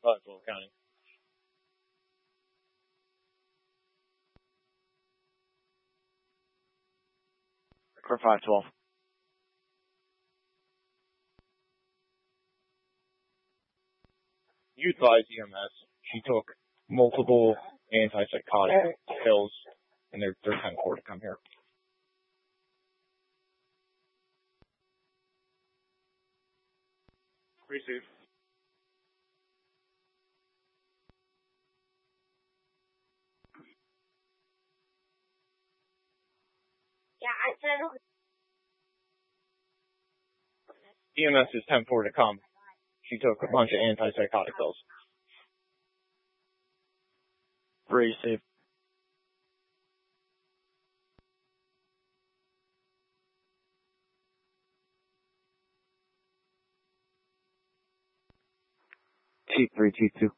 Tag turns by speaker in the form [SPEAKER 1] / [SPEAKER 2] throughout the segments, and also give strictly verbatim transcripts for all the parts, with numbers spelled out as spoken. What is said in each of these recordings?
[SPEAKER 1] five twelve County.
[SPEAKER 2] For five twelve.
[SPEAKER 1] You advised E M S. She took multiple antipsychotic pills, and they're they're ten four to come here. Receive.
[SPEAKER 3] Yeah, I said.
[SPEAKER 1] E M S is ten four to come. She took a bunch of antipsychotic pills.
[SPEAKER 2] Receive. T three, T two.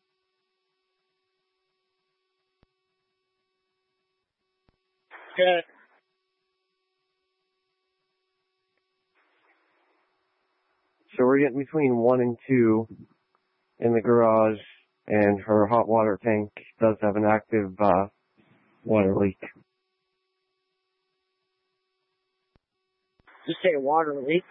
[SPEAKER 1] Okay.
[SPEAKER 2] So we're getting between one and two in the garage, and her hot water tank does have an active uh, water leak.
[SPEAKER 3] You say water leak?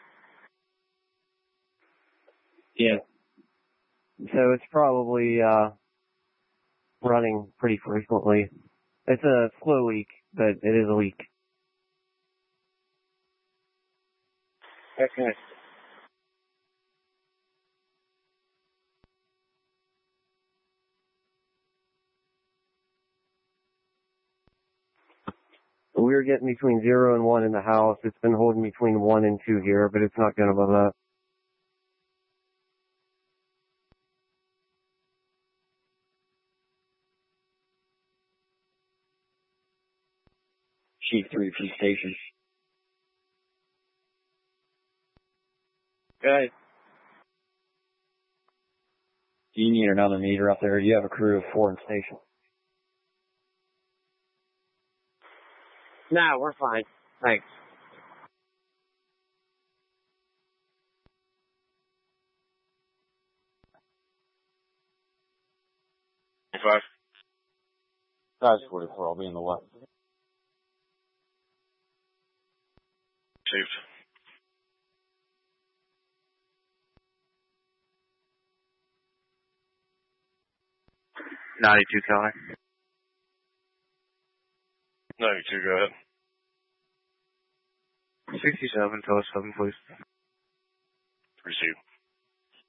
[SPEAKER 2] Yeah. So it's probably uh, running pretty frequently. It's a slow leak, but it is a leak.
[SPEAKER 3] Okay.
[SPEAKER 2] We were getting between zero and one in the house. It's been holding between one and two here, but it's not going above that. Chief three P station.
[SPEAKER 1] Okay.
[SPEAKER 2] Do you need another meter up there? You have a crew of four in station.
[SPEAKER 3] No, we're fine. Thanks.
[SPEAKER 1] Five.
[SPEAKER 2] Guys, forty-four. I'll be in the left.
[SPEAKER 1] Received.
[SPEAKER 2] ninety-two, County.
[SPEAKER 1] ninety-two, go ahead.
[SPEAKER 2] sixty-seven, tell us seven, please.
[SPEAKER 1] Receive.